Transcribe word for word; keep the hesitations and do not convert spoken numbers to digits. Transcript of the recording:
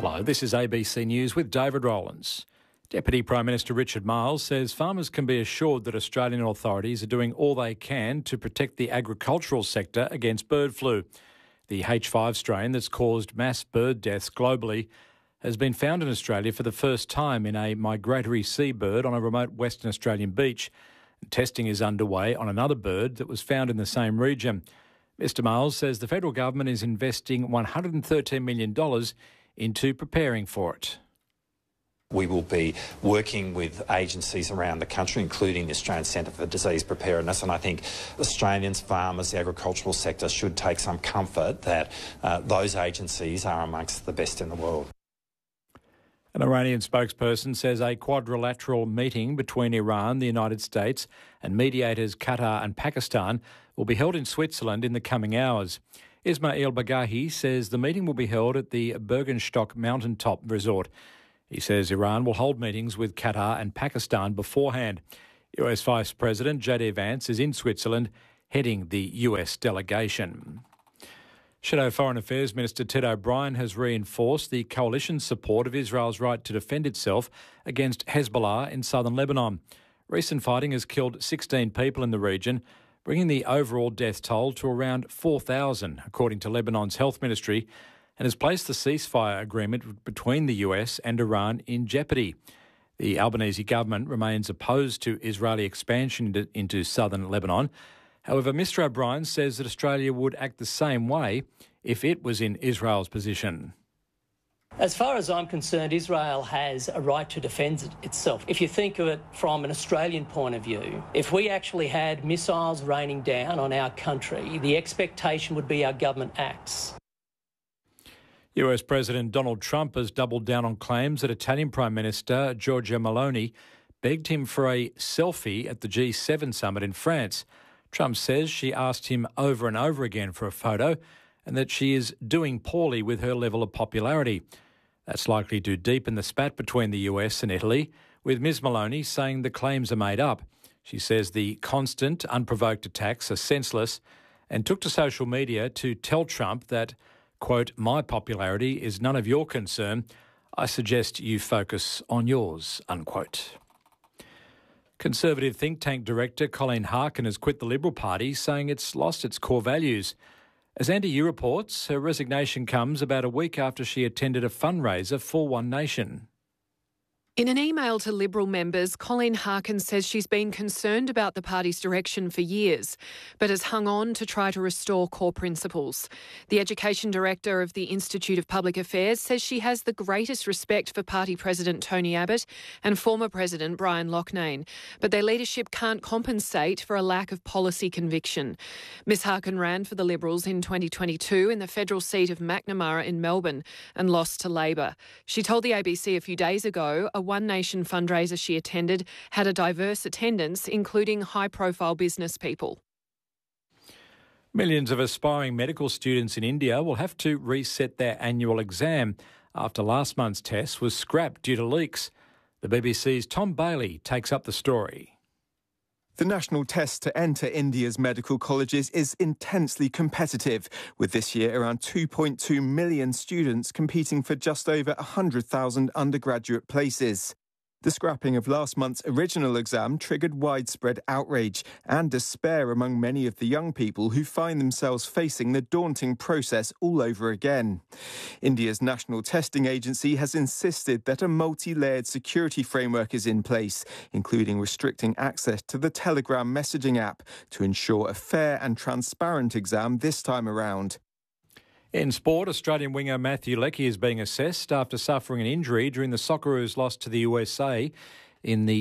Hello, this is A B C News with David Rowlands. Deputy Prime Minister Richard Marles says farmers can be assured that Australian authorities are doing all they can to protect the agricultural sector against bird flu. The H five strain that's caused mass bird deaths globally has been found in Australia for the first time in a migratory seabird on a remote Western Australian beach. Testing is underway on another bird that was found in the same region. Mister Marles says the federal government is investing one hundred thirteen million dollars into preparing for it. We will be working with agencies around the country, including the Australian Centre for Disease Preparedness, and I think Australians, farmers, the agricultural sector should take some comfort that uh, those agencies are amongst the best in the world. An Iranian spokesperson says a quadrilateral meeting between Iran, the United States and mediators Qatar and Pakistan will be held in Switzerland in the coming hours. Ismail Bagahi says the meeting will be held at the Bergenstock mountaintop resort. He says Iran will hold meetings with Qatar and Pakistan beforehand. U S Vice President J D Vance is in Switzerland heading the U S delegation. Shadow Foreign Affairs Minister Ted O'Brien has reinforced the coalition's support of Israel's right to defend itself against Hezbollah in southern Lebanon. Recent fighting has killed sixteen people in the region, bringing the overall death toll to around four thousand, according to Lebanon's health ministry, and has placed the ceasefire agreement between the U S and Iran in jeopardy. The Albanese government remains opposed to Israeli expansion into, into southern Lebanon. However, Mister O'Brien says that Australia would act the same way if it was in Israel's position. As far as I'm concerned, Israel has a right to defend itself. If you think of it from an Australian point of view, if we actually had missiles raining down on our country, the expectation would be our government acts. U S President Donald Trump has doubled down on claims that Italian Prime Minister Giorgia Meloni begged him for a selfie at the G seven summit in France. Trump says she asked him over and over again for a photo and that she is doing poorly with her level of popularity. That's likely to deepen the spat between the U S and Italy, with Miz Meloni saying the claims are made up. She says the constant, unprovoked attacks are senseless and took to social media to tell Trump that, quote, "My popularity is none of your concern. I suggest you focus on yours," unquote. Conservative think tank director Colleen Harkin has quit the Liberal Party, saying it's lost its core values. As Andy Yu reports, her resignation comes about a week after she attended a fundraiser for One Nation. In an email to Liberal members, Colleen Harkin says she's been concerned about the party's direction for years, but has hung on to try to restore core principles. The Education Director of the Institute of Public Affairs says she has the greatest respect for Party President Tony Abbott and former President Brian Loughnane, but their leadership can't compensate for a lack of policy conviction. Miss Harkin ran for the Liberals in twenty twenty-two in the federal seat of Macnamara in Melbourne and lost to Labor. She told the A B C a few days ago a One Nation fundraiser she attended had a diverse attendance, including high-profile business people. Millions of aspiring medical students in India will have to reset their annual exam after last month's test was scrapped due to leaks. The B B C's Tom Bailey takes up the story. The national test to enter India's medical colleges is intensely competitive, with this year around two point two million students competing for just over one hundred thousand undergraduate places. The scrapping of last month's original exam triggered widespread outrage and despair among many of the young people who find themselves facing the daunting process all over again. India's National Testing Agency has insisted that a multi-layered security framework is in place, including restricting access to the Telegram messaging app to ensure a fair and transparent exam this time around. In sport, Australian winger Matthew Leckie is being assessed after suffering an injury during the Socceroos' loss to the U S A in the